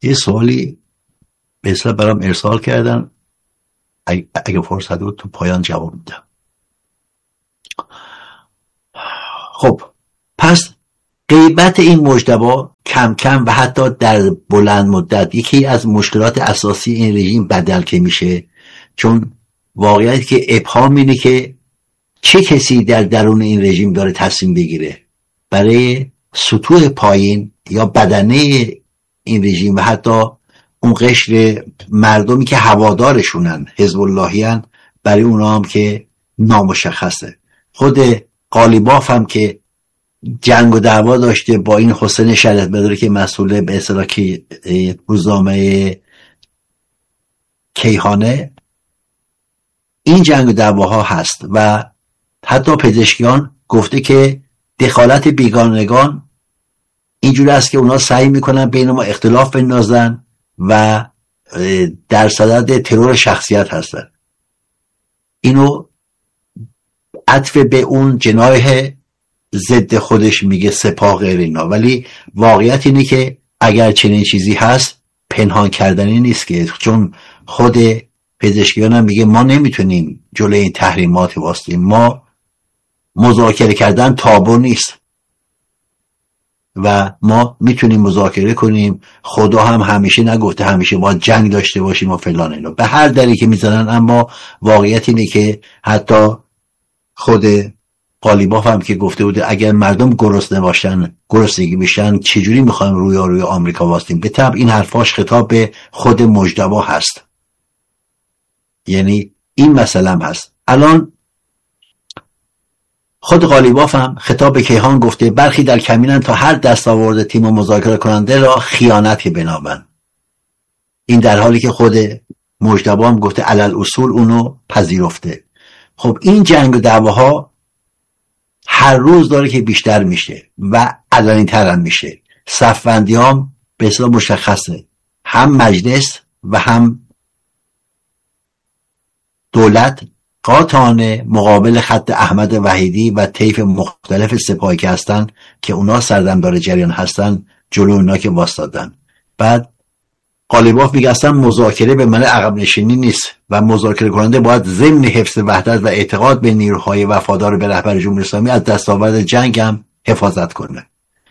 یه سوالی به اصلا برام ارسال کردن، اگه فرصت بود تو پایان جواب میدم. خب پس غیبت این مجتبی کم کم و حتی در بلند مدت یکی از مشکلات اساسی این رژیم بدل که میشه، چون واقعیت که ابهام اینه که چه کسی در درون این رژیم داره تصمیم بگیره برای سطوح پایین یا بدنه این رژیم و حتی اون قشر مردمی که هوادارشونن، حزب اللهیان، برای اونا هم که نامشخصه. خود قالیباف هم که جنگ و دعوا داشته با این حسین شریعت مداری که مسئول به اصطلاح روزنامه کیهانه، این جنگ و دعواها هست و حتی پزشکیان گفته که دخالت بیگانگان اینجوری است که اونا سعی میکنن بین ما اختلاف بندازن و در صدد ترور شخصیت هستن. اینو عطف به اون جناح ضد خودش میگه سپاه غیر اینا، ولی واقعیت اینه که اگر چنین چیزی هست پنهان کردنی نیست، که چون خود پزشکیان هم میگه ما نمیتونیم جلوی این تحریمات واسطیم، ما مذاکره کردن تابو نیست و ما میتونیم مذاکره کنیم، خدا هم همیشه نگفته همیشه ما جنگ داشته باشیم و فلان اینا، به هر دری که میزنن. اما واقعیت اینه که حتی خود قالیباف هم که گفته بوده اگر مردم گرسنه باشن، گرسنگی بشن، چجوری میخوایم روی آمریکا واسطیم؟ به طبع این حرفاش خطاب به خود مجتبی هست، یعنی این مسئله هم هست. الان خود قالیباف هم خطاب به کیهان گفته برخی در کمینن تا هر دستاورد تیم مذاکره کننده را خیانتی بنامن. این در حالی که خود مجتبی هم گفته علل اصول اونو پذیرفته. خب این جنگ و دعواها هر روز داره که بیشتر میشه و علنی تر هم میشه. صفبندی هم به اصطلاح مشخصه، هم مجلس و هم دولت قاطعانه مقابل خط احمد وحیدی و طیف مختلف سپاهی که هستن که اونا سردمدار جریان هستن جلو اونا که واسطادن. بعد قالیباف میگه اصلا مذاکره به معنی عقب نشینی نیست و مذاکره کننده باید ضمن حفظ وحدت و اعتقاد به نیروهای وفادار به رهبر جمهوری اسلامی از دستاورد جنگ هم حفاظت کنه.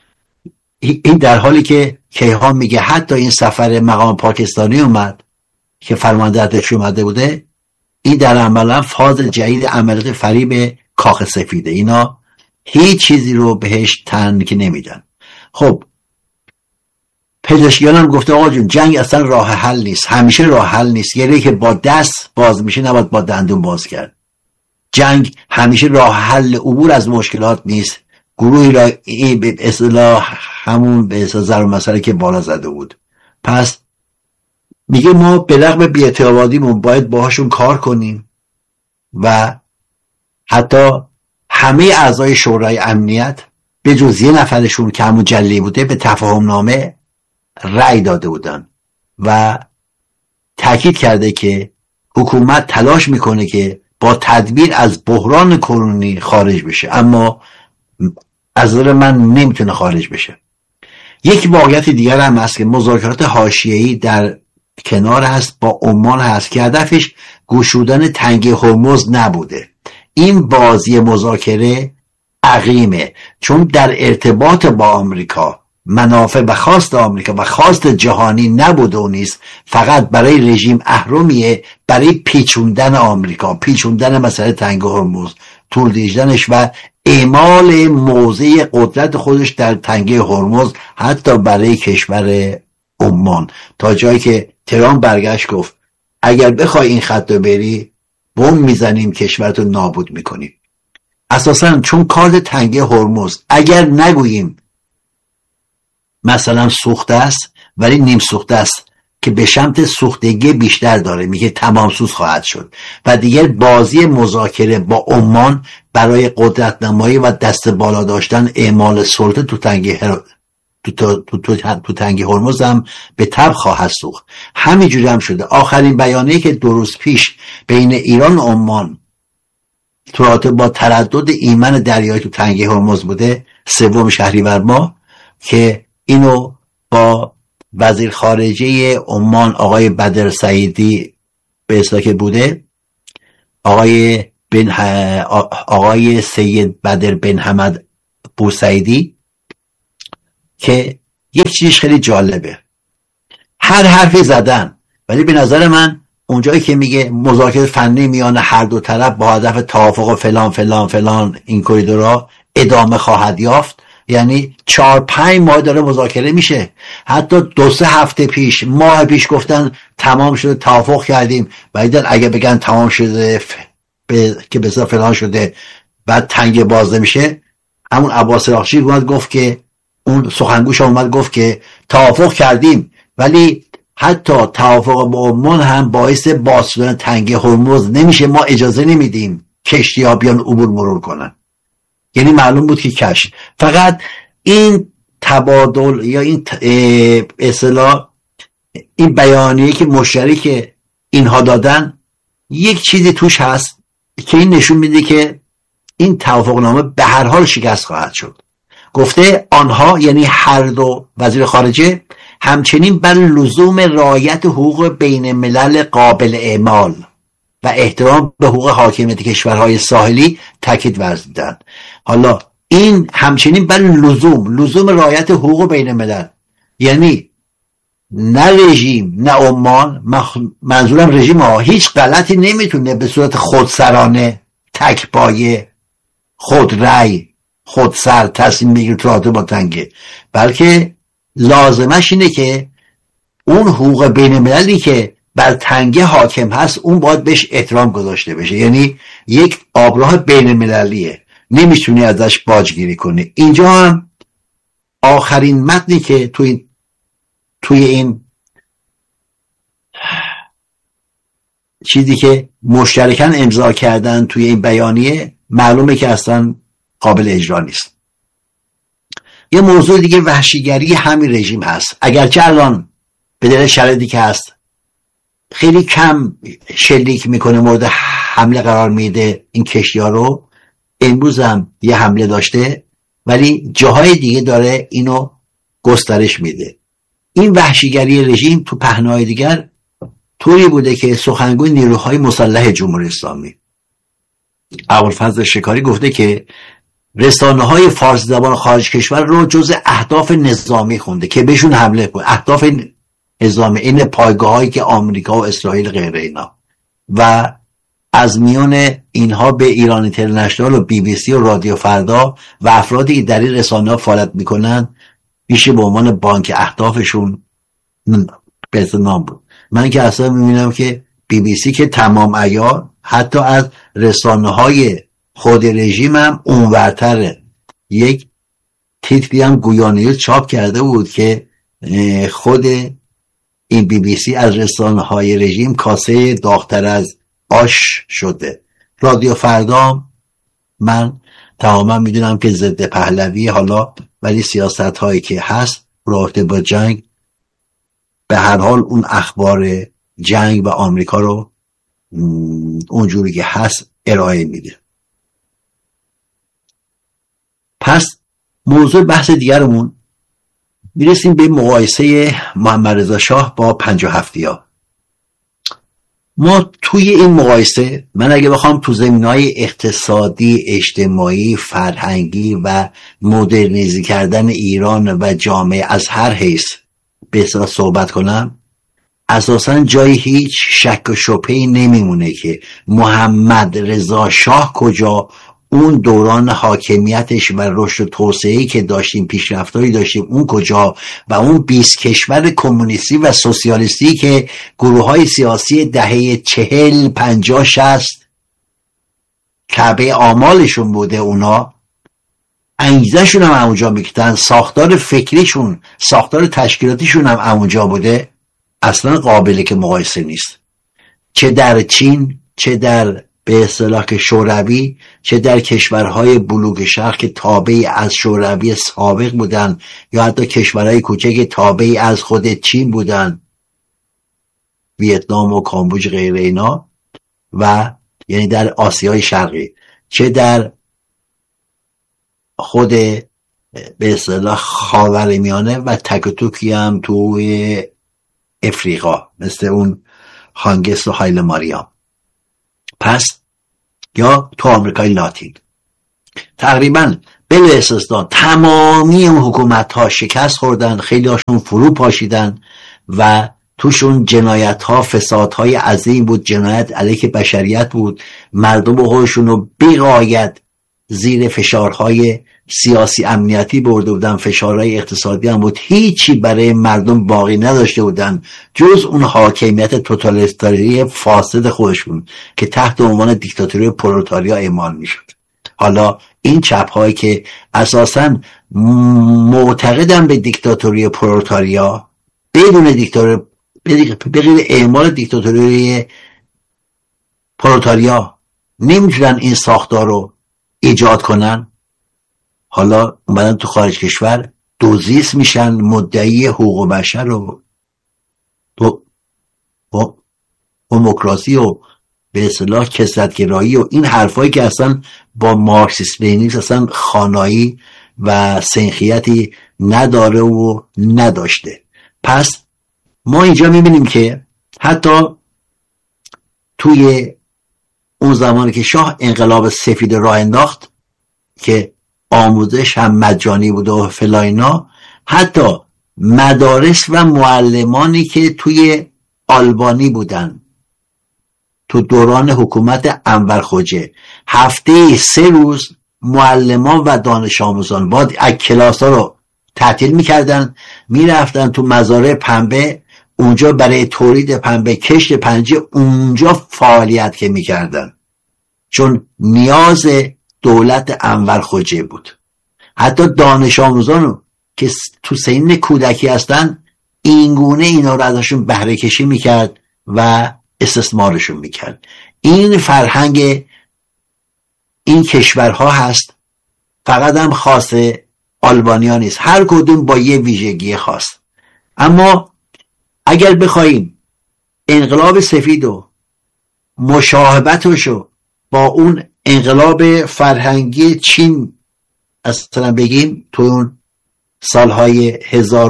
این در حالی که کیهان میگه حتی این سفر مقام پاکستانی اومد که فرمانده ارتش اومده بوده، این در عملا فاز جدید عملیات فریب کاخ سفیده، اینا هیچ چیزی رو بهش تن که نمیدن. خب پزشکیان هم گفته آقا جون جنگ اصلا راه حل نیست، همیشه راه حل نیست، یعنی که با دست باز میشه نباید با دندون باز کرد. جنگ همیشه راه حل عبور از مشکلات نیست. گروهی را به اصطلاح همون به اصطلاح ضرب مسئله که بالا زده بود. پس میگه ما به رغم بی‌اعتمادیمون باید باهاشون کار کنیم و حتی همه اعضای شورای امنیت به جز یه نفرشون که همون جلی بوده به تفاهم نامه رأی داده بودن و تاکید کرده که حکومت تلاش میکنه که با تدبیر از بحران کرونی خارج بشه، اما از نظر من نمیتونه خارج بشه. یک واقعیت دیگر هم هست که مذاکرات حاشیه‌ای در کنار هست با عمان هست که هدفش گشودن تنگه هرمز نبوده. این بازی مذاکره عقیمه، چون در ارتباط با آمریکا منافع و خواست آمریکا و خواست جهانی نبوده و نیست، فقط برای رژیم اهرمیه، برای پیچوندن آمریکا، پیچوندن مسئله تنگه هرمز، طول دیدنش و اعمال موضع قدرت خودش در تنگه هرمز حتی برای کشور عمان، تا جایی که ترامپ برگشت گفت اگر بخوای این خط رو بری بم میزنیم کشورتو نابود میکنیم. اساساً چون کار تنگه هرمز اگر نگوییم مثلا سوخته است ولی نیم سوخته است که به سمت سوختگی بیشتر داره، میگه تمام سوز خواهد شد و دیگر بازی مذاکره با عمان برای قدرت نمایی و دست بالا داشتن اعمال سلطه تو تنگه هرمز هم به تب خواهد سوخت. همینجوری هم شده. آخرین بیانیه که 2 روز پیش بین ایران و عمان با تردد ایمن دریایی تو تنگه هرمز بوده 3 شهریور ماه، که اینو با وزیر خارجه عمان آقای بدر سعیدی به اصطلاح که بوده، آقای سید بدر بن حمد بوسعیدی، که یک چیز خیلی جالبه، هر حرفی زدن ولی به نظر من اونجایی که میگه مذاکره فنی میان هر دو طرف با هدف توافق و فلان فلان فلان این کوریدورها ادامه خواهد یافت، یعنی 4-5 ماه داره مذاکره میشه. حتی 2-3 هفته پیش، ماه پیش گفتن تمام شده، توافق کردیم، ولی اگه بگن تمام شده که بسیار فلان شده بعد تنگ باز نمیشه، همون عباس راخشی اومد گفت که، اون سخنگوش اومد گفت که توافق کردیم ولی حتی توافق با عمان هم باعث باز شدن تنگه هرمز نمیشه، ما اجازه نمیدیم کشتی ها بیان عبور مرور کنن. یعنی معلوم بود که کش فقط این تبادل یا این اصطلاح این بیانیه که مشترک اینها دادن یک چیزی توش هست که این نشون میده که این توافقنامه به هر حال شکست خواهد شد. گفته آنها، یعنی هر دو وزیر خارجه، همچنین بر لزوم رعایت حقوق بین الملل قابل اعمال و احترام به حقوق حاکمیت کشورهای ساحلی تاکید ورزیدند. حالا این همچنین بر لزوم رعایت حقوق بین الملل، یعنی نه رژیم نه عمان، منظورم رژیم ها، هیچ غلطی نمیتونه به صورت خودسرانه، تکپایه، خودرأی، خودسر تصمیم بگیره تو رابطه با تنگه، بلکه لازمش اینه که اون حقوق بین المللی که بر تنگه حاکم هست اون باید بهش احترام گذاشته بشه. یعنی یک آبراه بین المللیه، نمیتونی ازش باجگیری کنی. اینجا هم آخرین متنی که توی این چیزی که مشترکاً امضا کردن توی این بیانیه، معلومه که اصلا قابل اجرا نیست. یه موضوع دیگه وحشیگری همین رژیم هست. اگرچه الان به دلیل شرایطی که هست خیلی کم شلیک میکنه، مورد حمله قرار میده این کشتی‌ها رو، امروز هم یه حمله داشته ولی جاهای دیگه داره اینو گسترش میده. این وحشیگری رژیم تو پهنه‌های دیگر طوری بوده که سخنگوی نیروهای مسلح جمهوری اسلامی ابوالفضل شکاری گفته که رسانه‌های فارسی زبان خارج کشور رو جز اهداف نظامی خونده که بهشون حمله کنه. اهداف نظامی این پایگاه‌هایی که آمریکا و اسرائیل غیره اینا، و از میان اینها به ایران اینترنشنال و BBC و رادیو فردا و افرادی که در این رسانه‌ها فعالیت میکنن میشه به عنوان بانک اهدافشون به نام بود. من که اصلا میبینم که BBC که تمام عیار حتی از رسانه‌های خود رژیم هم اونورتره. یک تیتری هم گویانیوز چاپ کرده بود که خود این BBC از رسانه‌های رژیم کاسه داغ‌تر از آش شده. رادیو فردا من تماما میدونم که ضد پهلوی حالا، ولی سیاست هایی که هست رابطه با جنگ به هر حال اون اخبار جنگ و آمریکا رو اونجوری که هست ارائه میده. پس موضوع بحث دیگرمون میرسیم به مقایسه محمد رضا شاه با 57یا. ما توی این مقایسه، من اگه بخوام تو زمینه‌های اقتصادی، اجتماعی، فرهنگی و مدرنیزی کردن ایران و جامعه از هر حیث به اصطلاح صحبت کنم، اساساً جای هیچ شک و شبهه‌ای نمیمونه که محمد رضا شاه کجا، اون دوران حاکمیتش و رشد و توسعه‌ای که داشتیم، پیشرفتایی داشتیم، اون کجا، و اون 20 کشور کمونیستی و سوسیالیستی که گروه‌های سیاسی دهه 40 50 60 کعبه آمالشون بوده، اونا انگیزشون هم اونجا میکتن، ساختار فکریشون، ساختار تشکیلاتیشون هم اونجا بوده، اصلا قابله که مقایسه نیست. چه در چین، چه در به اصطلاح که شوروی، چه در کشورهای بلوک شرق که تابعی از شوروی سابق بودن، یا حتی کشورهای کوچک که تابعی از خود چین بودن، ویتنام و کامبوج غیر اینا، و یعنی در آسیای شرقی، چه در خود به اصطلاح خاورمیانه و تک و توکی هم توی افریقا مثل اون هانگس و هایل ماریام، پس یا تو آمریکای لاتین. تقریبا بلا استثنا تمامی اون حکومت ها شکست خوردن، خیلی هاشون فرو پاشیدن و توشون جنایت ها، فساد های عظیم بود، جنایت علیه بشریت بود. مردم خودشون رو بی‌غایت زیر فشارهای سیاسی امنیتی برده بودن، فشارهای اقتصادی هم بود، هیچی برای مردم باقی نداشته بودن جز اون حاکمیت توتالیتاری فاسد خودشون که تحت عنوان دیکتاتوری پرولتاریا اعمال میشد. حالا این چپ هایی که اساساً معتقدن به دیکتاتوری پرولتاریا، بدون دیکتاتوری، بغیر اعمال دیکتاتوری پرولتاریا نمیتونن این ساختار رو ایجاد کنن. حالا اومدن تو خارج کشور دوزیست میشن، مدعی حقوق بشر و دموکراسی و به اصطلاح کثرت‌گرایی و این حرفایی که اصلا با مارکسیسم لنینیسم اصلا خانایی و سنخیتی نداره و نداشته. پس ما اینجا میبینیم که حتی توی اون زمانی که شاه انقلاب سفید راه انداخت که آموزش هم مجانی بود و فلاینا، حتی مدارس و معلمانی که توی آلبانی بودن تو دوران حکومت انور خوجه، هفته 3 روز معلمان و دانش آموزان باید از کلاس ها رو تعطیل میکردن، میرفتن تو مزارع پنبه، اونجا برای تولید پنبه، کشت پنجه اونجا فعالیت که میکردن، چون نیاز دولت انور خوجه بود. حتی دانش آموزان که تو سن کودکی هستن اینگونه اینا رو ازشون بهره کشی میکرد و استثمارشون میکرد. این فرهنگ این کشورها هست، فقط هم خاص آلبانیا نیست، هر کدوم با یه ویژگی خاص. اما اگر بخوایم انقلاب سفید و مشابهتشو با اون انقلاب فرهنگی چین اصلا بگیم، تو اون سالهای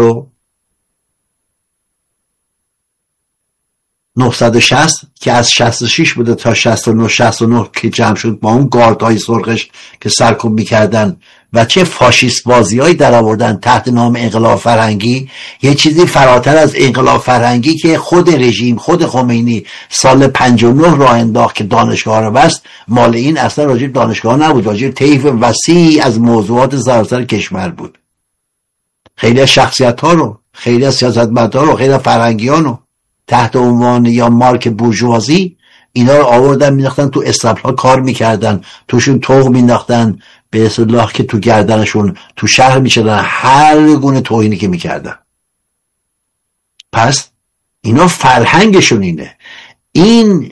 1960 که از 66 بوده تا 69 که جمع شد با اون گاردهای سرخش که سرکوب میکردن و چه فاشیست بازی هایی در آوردن تحت نام انقلاب فرهنگی، یه چیزی فراتر از انقلاب فرهنگی که خود رژیم، خود خمینی سال 59 راه انداخت که دانشگاه رو بست، مال این اصلا راجع دانشگاه نبود، راجع طیف وسیع از موضوعات سراسر کشور بود. خیلی از شخصیت ها رو، خیلی از سیاستمدارا رو، خیلی از فرهنگیان رو تحت عنوان یا مارک بورژوازی اینا رو آوردن مینداختن تو استبل‌ها کار میکردن، توشون توق مینداختن به اصطلاح که تو گردنشون تو شهر میشدن، هر گونه توهینی که میکردن. پس اینا فرهنگشون اینه. این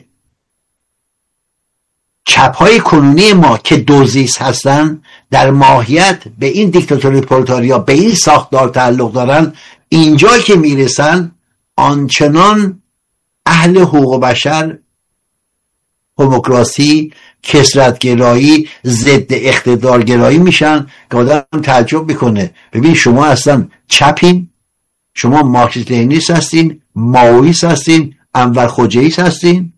چپ‌های کنونی ما که دوزیست هستن در ماهیت به این دیکتاتوری پرولتاریا، به این ساختار تعلق دارن. اینجا که میرسن آنچنان اهل حقوق بشر، دموکراسی، کثرت‌گرایی، ضد اقتدارگرایی میشن که آدم تعجب میکنه. ببین شما اصلا چپین، شما مارکسیست لنینیست هستین، مائویست هستین، انور خوجه‌ایست هستین.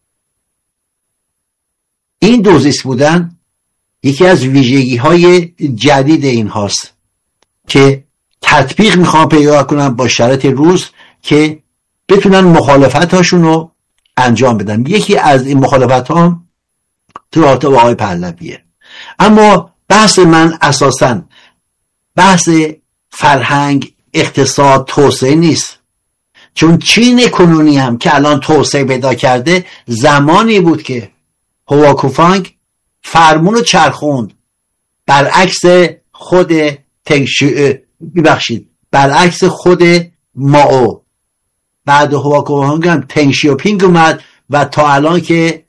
این دوزیست بودن یکی از ویژگی های جدید این هاست که تطبیق میخوام پیدا کنم با شرایط روز که بتونن مخالفت هاشون رو انجام بدن. یکی از این مخالفت ها تو رابطه با آقای پهلویه. اما بحث من اساساً بحث فرهنگ، اقتصاد، توسعه نیست، چون چین کنونی هم که الان توسعه پیدا کرده زمانی بود که هواکوفانگ فرمون رو چرخوند برعکس خود برعکس خود ماو. بعد هواکوفانگ هم تنگشیوپینگ اومد و تا الان که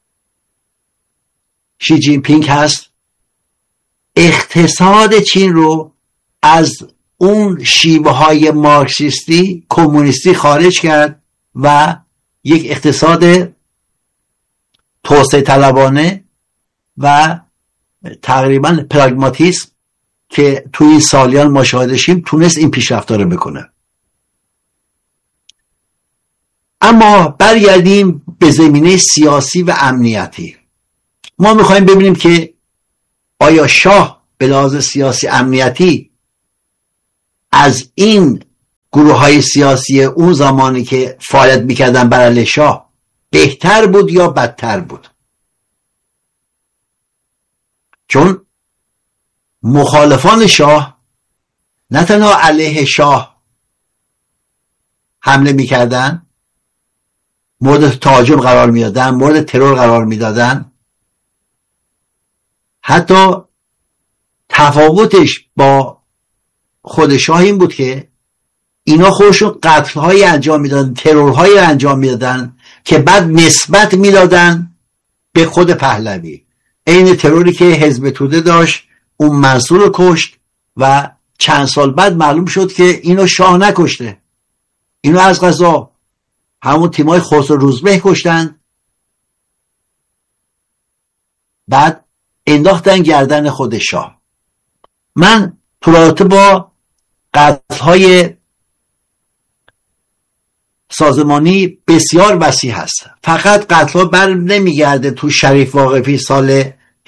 شی جین پینگ هست، اقتصاد چین رو از اون شیوه های مارکسیستی کمونیستی خارج کرد و یک اقتصاد توسعه طلبانه و تقریبا پراگماتیسم که توی این سالیان ما شاهدشیم تونست این پیشرفت‌ها رو بکنه. اما برگردیم به زمینه سیاسی و امنیتی. ما میخوایم ببینیم که آیا شاه به لحاظ سیاسی امنیتی از این گروه های سیاسی اون زمانی که فعالیت میکردن بر علیه شاه بهتر بود یا بدتر بود؟ چون مخالفان شاه نه تنها علیه شاه حمله میکردن، مورد تهاجم قرار میدادن، مورد ترور قرار میدادن، حتی تفاوتش با خود شاه این بود که اینا خودشون قتل‌هایی انجام میدادن، ترورهایی انجام میدادن که بعد نسبت میدادن به خود پهلوی. این تروری که حزب توده داشت، اون منصور رو کشت و چند سال بعد معلوم شد که اینو شاه نکشته، اینو از قضا همون تیمای خسرو روزبه کشتن، بعد انداختن گردن خود شاه. من تو رابطه با قتل‌های سازمانی بسیار وسیع هست. فقط قتل‌ها بر نمیگرده تو شریف واقفی سال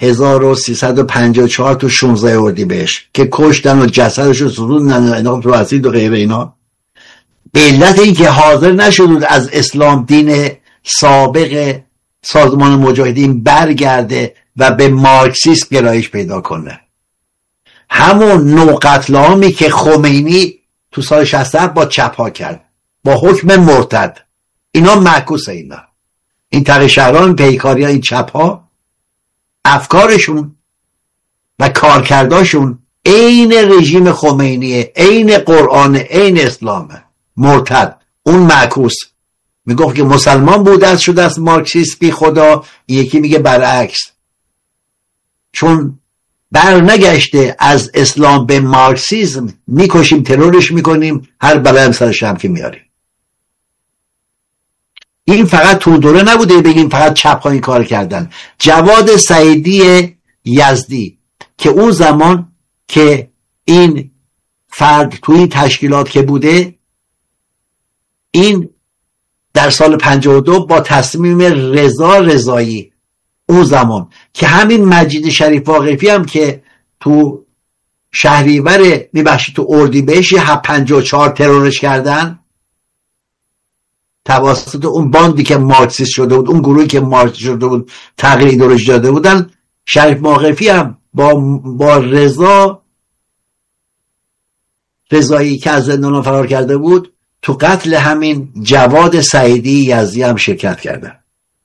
1354 تو 16 اردیبهشت که کشتن و جسدش رو سوزوندن و انداختن تو اسید و غیره. اینا به علت این که حاضر نشد از اسلام دین سابق سازمان مجاهدین برگرده و به مارکسیسم گرایش پیدا کنه. همون نوع قتل عامی که خمینی تو سال 67 با چپ ها کرد با حکم مرتد، اینا معکوسه. این تغییر شهران، پیکاری ها، این چپ ها افکارشون و کارکرداشون عین رژیم خمینیه، عین قرآن، عین اسلامه. مرتد اون معکوس میگفت که مسلمان بوده شده از مارکسیست بی خدا، یکی میگه برعکس، چون بر نگشته از اسلام به مارکسیسم میکشیم، ترورش میکنیم، هر بلای سرش هم که میاریم. این فقط تو دوره نبوده بگیم فقط چپ ها این کار کردن. جواد سعیدی یزدی که اون زمان که این فرد توی این تشکیلات که بوده، این در سال 52 با تصمیم رضا رضایی اون زمان که همین مجید شریف واقفی هم که تو شهریور تو اردیبهشت 54 ترورش کردن توسط اون باندی که مارکسیست شده بود، اون گروهی که مارکسیست شده بود تغییر ایدئولوژی داده بودن. شریف واقفی هم با رضایی که از زندان فرار کرده بود تو قتل همین جواد سعیدی یزدی هم شرکت کردن.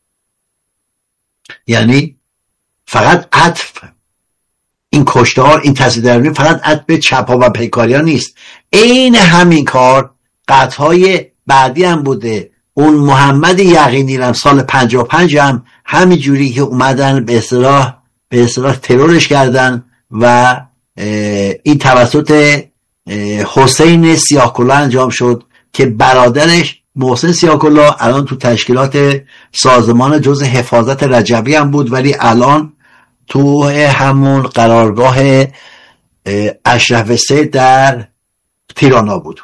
یعنی فقط عطف این کشتار، این تصدیدرمی فقط عطف به چپا و پیکاریا نیست، این همین کار قتل‌های بعدی هم بوده. اون محمد یقینی هم سال 55 هم همین جوری که اومدن به اصطلاح ترورش کردن و این توسط حسین سیاه‌کلاه انجام شد که برادرش محسن سیاه‌کلاه الان تو تشکیلات سازمان جزء حفاظت رجبی هم بود، ولی الان تو همون قرارگاه اشرف سید در تیرانا بود.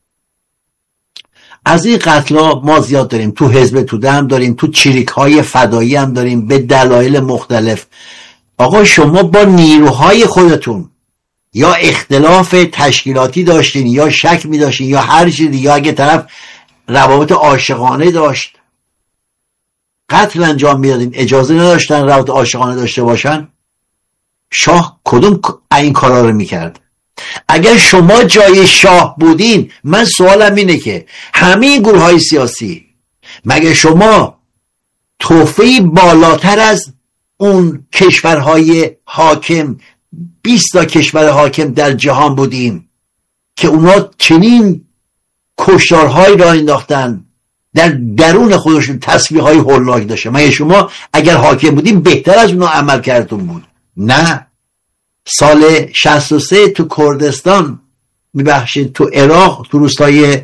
از این قتل‌ها ما زیاد داریم، تو حزب توده هم داریم، تو چریک‌های فدایی هم داریم به دلایل مختلف. آقا شما با نیروهای خودتون یا اختلاف تشکیلاتی داشتین یا شک می داشتین یا هر چیزی، یا اگه طرف روابط عاشقانه داشت قتل انجام میدادین، اجازه نداشتن روابط عاشقانه داشته باشن، شاه کدوم این کارا رو میکرد؟ اگر شما جای شاه بودین، من سوالم اینه که همین گروه های سیاسی، مگه شما توفی بالاتر از اون کشورهای حاکم 20 تا کشور حاکم در جهان بودین که اونا چنین کشتارهایی را انداختن در درون خودشون، تصویرهای هولناک داشته؟ مگه شما اگر حاکم بودین بهتر از اونا عمل کردتون بود؟ نه. سال 63 تو کردستان، میبخشید تو عراق، تو روستای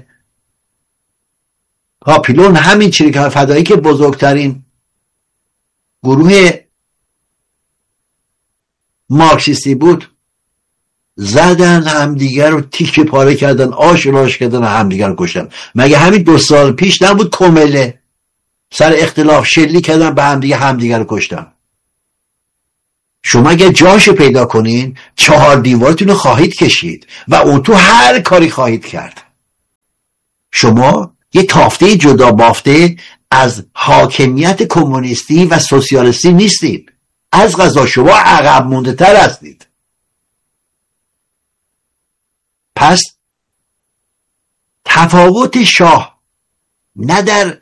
هاپیلون، همین چریک‌های فدایی که بزرگترین گروه مارکسیستی بود، زدن همدیگر رو تیکه پاره کردن، آش راش کردن، همدیگر رو کشتن. مگه همین 2 سال پیش نبود کمله سر اختلاف شلی کردن به همدیگر رو کشتن؟ شما اگه جاش پیدا کنین 4 دیوارتون رو خواهید کشید و اون تو هر کاری خواهید کرد. شما یه تافته جدا بافته از حاکمیت کمونیستی و سوسیالیستی نیستید. از قضا شما عقب مونده تر هستید. پس تفاوت شاه نه در